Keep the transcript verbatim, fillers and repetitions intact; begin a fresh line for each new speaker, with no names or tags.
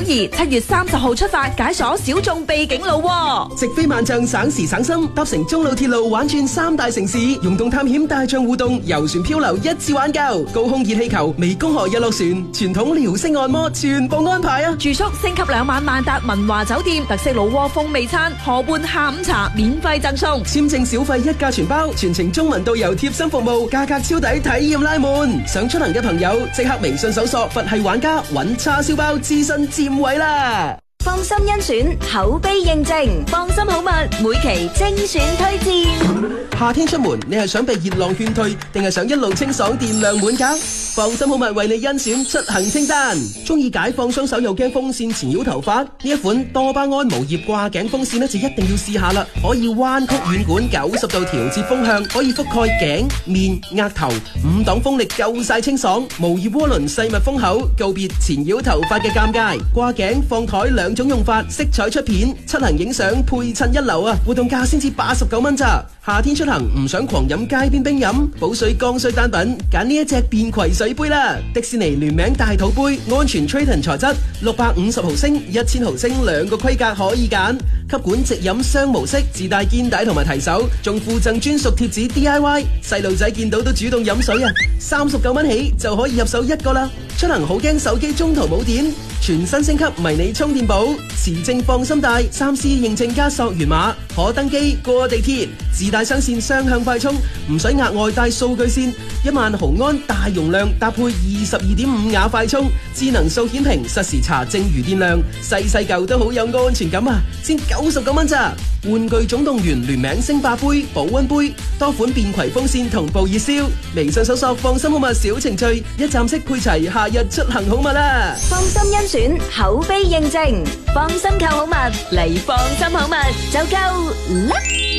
怡七月三十號出發解鎖小眾秘境路喎，
直飛萬象，省時省心，搭乘中老鐵路玩轉三大城市，溶洞探險、大象互動、遊船漂流一次玩夠，高空熱氣球、湄公河日落船、傳統遼式按摩全部安排啊！
住宿升級兩晚萬達文華酒店，特色老窩風味餐，河畔下午茶免費贈送，
簽證小費一價全包，全程中文導遊貼心服務，價格超抵，體驗拉滿。想出行嘅朋友即刻微信搜索佛系玩家，揾叉燒包諮詢佔位啦！
放心甄選，口碑認證，放心好物，每期精選推薦。
夏天出門，你係想被熱浪勸退，定係想一路清爽電量滿格？放心好物為你甄選出行清單。中意解放雙手又驚風扇纏繞頭髮？呢一款多巴胺無葉掛頸風扇呢，就一定要試下啦！可以彎曲軟管九十度調節風向，可以覆蓋頸、面、額頭，五檔風力夠晒清爽。無葉渦輪細密封口，告別纏繞頭髮嘅尷尬。掛頸放台兩種用法，色彩出片，出行影相配襯一流啊！活動價先至八十九蚊咋。夏天出行唔想狂飲街邊冰飲，補水剛需單品，揀呢一隻便攜水杯啦！迪士尼聯名大肚杯，安全 Triton 材質，六百五十毫升、一千毫升兩個規格可以揀。吸管直飲雙模式，自帶肩帶同埋提手，仲附贈專屬貼紙 D I Y， 細路仔見到都主動飲水啊！三十九蚊起就可以入手一個啦。出行好驚手機中途冇電，全新升級迷你充電寶，持證放心帶，三 C 認證加溯源碼，可登機過地鐵，自帶雙線雙向快充，唔使額外帶數據線，一萬毫安大容量搭配二十二點五瓦快充，智能數顯屏實時查證餘電量，細細嚿都好有安全感啊！先九十九蚊咋？玩具總動員聯名星霸杯、保溫杯，多款便攜風扇同步熱銷，微信搜索放心好物小程序，一站式配齊夏日出行好物啦！
放心甄選，口碑認證，放心購好物嚟，放心好物就夠啦！